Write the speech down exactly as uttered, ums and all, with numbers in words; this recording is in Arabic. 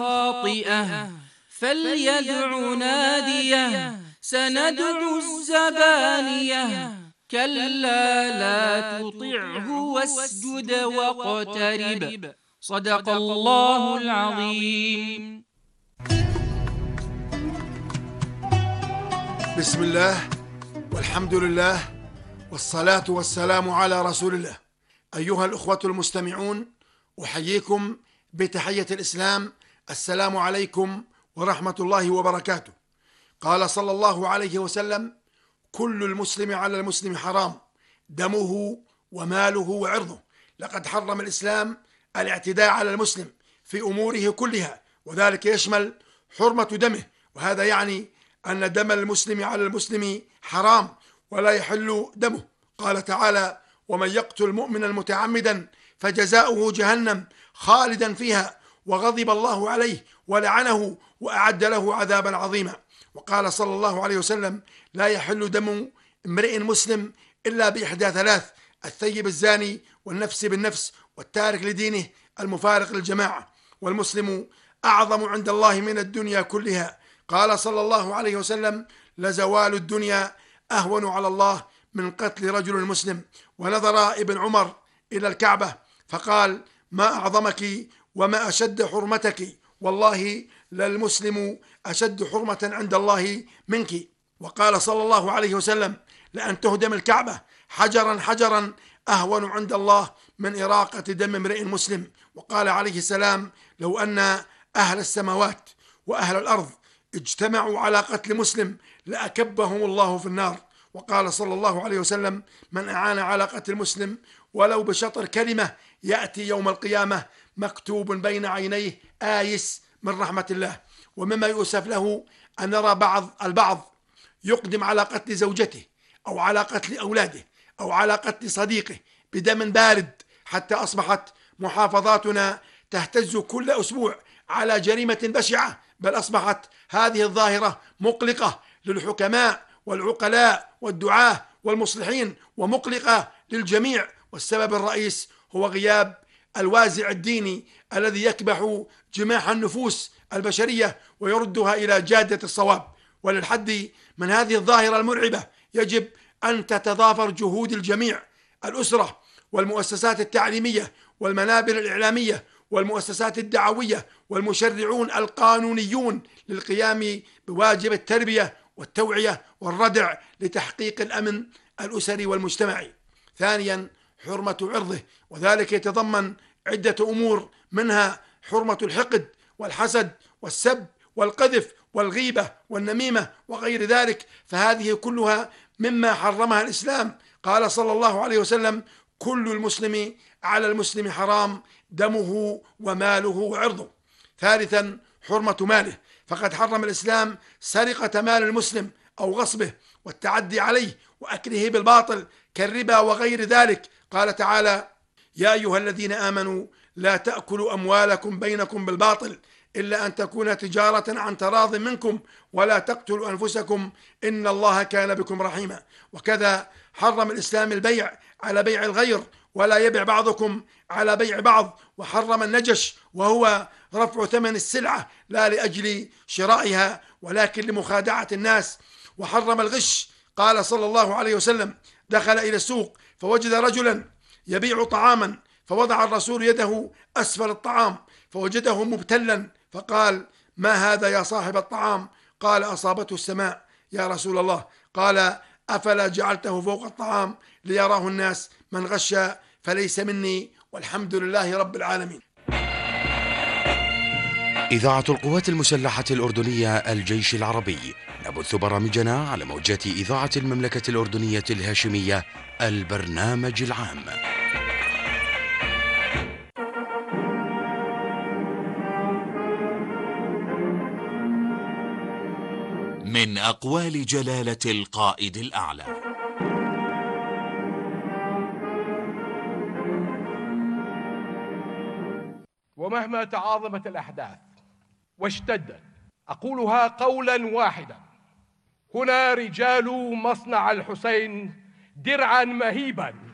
خاطئة فليدع ناديه سندع الزبانية كلا لا تطعه واسجد واقترب صدق الله العظيم. بسم الله والحمد لله والصلاة والسلام على رسول الله. أيها الأخوة المستمعون، أحييكم بتحية الإسلام، السلام عليكم ورحمة الله وبركاته. قال صلى الله عليه وسلم: كل المسلم على المسلم حرام، دمه وماله وعرضه. لقد حرم الإسلام الاعتداء على المسلم في أموره كلها، وذلك يشمل حرمة دمه، وهذا يعني أن دم المسلم على المسلم حرام ولا يحل دمه. قال تعالى: ومن يقتل مؤمنا متعمدا فجزاؤه جهنم خالدا فيها وغضب الله عليه ولعنه وأعد له عذابا عظيما. وقال صلى الله عليه وسلم: لا يحل دم امرئ مسلم إلا بإحدى ثلاث: الثيب الزاني، والنفس بالنفس، والتارك لدينه المفارق للجماعة. والمسلم أعظم عند الله من الدنيا كلها. قال صلى الله عليه وسلم: لزوال الدنيا أهون على الله من قتل رجل مسلم. ونظر ابن عمر إلى الكعبة فقال: ما أعظمك وما أشد حرمتك، والله للمسلم أشد حرمة عند الله منك. وقال صلى الله عليه وسلم: لأن تهدم الكعبة حجرا حجرا أهون عند الله من إراقة دم امرئ مسلم. وقال عليه السلام: لو أن أهل السماوات وأهل الأرض اجتمعوا على قتل مسلم لأكبهم الله في النار. وقال صلى الله عليه وسلم: من أعان على قتل مسلم ولو بشطر كلمة يأتي يوم القيامة مكتوب بين عينيه آيس من رحمة الله. ومما يؤسف له أن نرى بعض البعض يقدم على قتل زوجته أو على قتل أولاده أو على قتل صديقه بدم بارد، حتى أصبحت محافظاتنا تهتز كل أسبوع على جريمة بشعة، بل أصبحت هذه الظاهرة مقلقة للحكماء والعقلاء والدعاة والمصلحين، ومقلقة للجميع. والسبب الرئيس هو غياب الوازع الديني الذي يكبح جماح النفوس البشرية ويردها إلى جادة الصواب. وللحد من هذه الظاهرة المرعبة يجب أن تتضافر جهود الجميع: الأسرة والمؤسسات التعليمية والمنابر الإعلامية والمؤسسات الدعوية والمشرعون القانونيون للقيام بواجب التربية والتوعية والردع لتحقيق الأمن الأسري والمجتمعي. ثانيا، حرمة عرضه، وذلك يتضمن عدة أمور، منها حرمة الحقد والحسد والسب والقذف والغيبة والنميمة وغير ذلك، فهذه كلها مما حرمها الإسلام. قال صلى الله عليه وسلم: كل المسلم على المسلم حرام، دمه وماله وعرضه. ثالثا، حرمة ماله، فقد حرم الإسلام سرقة مال المسلم أو غصبه والتعدي عليه وأكله بالباطل كالربا وغير ذلك. قال تعالى: يا أيها الذين آمنوا لا تأكلوا أموالكم بينكم بالباطل إلا أن تكون تجارة عن تراض منكم ولا تقتلوا أنفسكم إن الله كان بكم رحيما. وكذا حرم الإسلام البيع على بيع الغير، ولا يبيع بعضكم على بيع بعض. وحرم النجش، وهو رفع ثمن السلعة لا لأجل شرائها ولكن لمخادعة الناس. وحرم الغش. قال صلى الله عليه وسلم: دخل إلى السوق فوجد رجلا يبيع طعاما، فوضع الرسول يده أسفل الطعام فوجده مبتلا، فقال: ما هذا يا صاحب الطعام؟ قال: أصابته السماء يا رسول الله. قال: أفلا جعلته فوق الطعام ليراه الناس؟ من غش فليس مني، والحمد لله رب العالمين. إذاعة القوات المسلحة الأردنية الجيش العربي، نبث برامجنا على موجات إذاعة المملكة الأردنية الهاشمية، البرنامج العام. من أقوال جلالة القائد الأعلى: ومهما تعاظمت الأحداث واشتدت، أقولها قولا واحدا: هنا رجال مصنع الحسين درعا مهيبا